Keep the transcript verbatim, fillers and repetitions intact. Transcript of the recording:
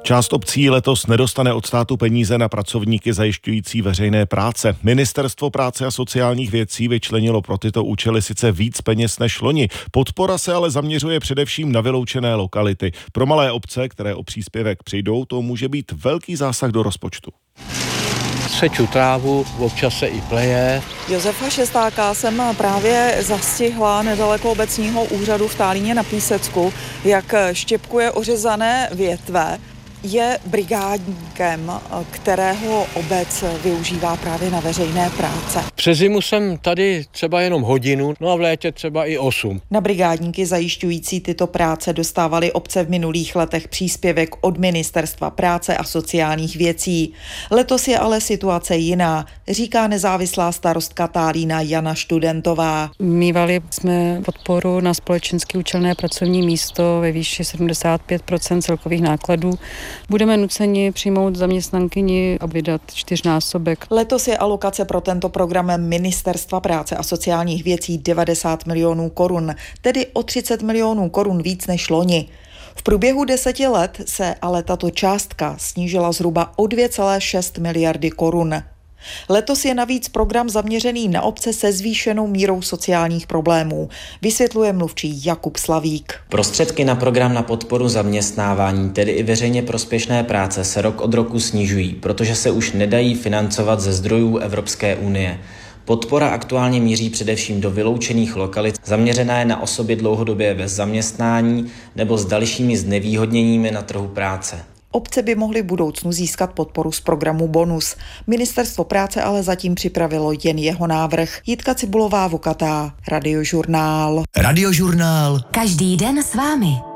Část obcí letos nedostane od státu peníze na pracovníky zajišťující veřejné práce. Ministerstvo práce a sociálních věcí vyčlenilo pro tyto účely sice víc peněz než loni. Podpora se ale zaměřuje především na vyloučené lokality. Pro malé obce, které o příspěvek přijdou, to může být velký zásah do rozpočtu. Seču trávu, občas se i pleje. Josefa Šestáka jsem právě zastihla nedaleko obecního úřadu v Tálíně na Písecku, jak štěpkuje ořezané větve. Je brigádníkem, kterého obec využívá právě na veřejné práce. Přes zimu jsem tady třeba jenom hodinu, no a v létě třeba i osm. Na brigádníky zajišťující tyto práce dostávaly obce v minulých letech příspěvek od Ministerstva práce a sociálních věcí. Letos je ale situace jiná, říká nezávislá starostka Tálína Jana Študentová. Mívali jsme podporu na společensky účelné pracovní místo ve výši sedmdesát pět procent celkových nákladů. Budeme nuceni přijmout zaměstnankyni a vydat čtyřnásobek. Letos je alokace pro tento program Ministerstva práce a sociálních věcí devadesát milionů korun, tedy o třicet milionů korun víc než loni. V průběhu deseti let se ale tato částka snížila zhruba o dvě celé šest miliardy korun. Letos je navíc program zaměřený na obce se zvýšenou mírou sociálních problémů, vysvětluje mluvčí Jakub Slavík. Prostředky na program na podporu zaměstnávání, tedy i veřejně prospěšné práce, se rok od roku snižují, protože se už nedají financovat ze zdrojů Evropské unie. Podpora aktuálně míří především do vyloučených lokalit, zaměřená je na osoby dlouhodobě bez zaměstnání nebo s dalšími znevýhodněními na trhu práce. Obce by mohly v budoucnu získat podporu z programu Bonus. Ministerstvo práce ale zatím připravilo jen jeho návrh. Jitka Cibulová Vokatá, Radiožurnál. Radiožurnál. Každý den s vámi.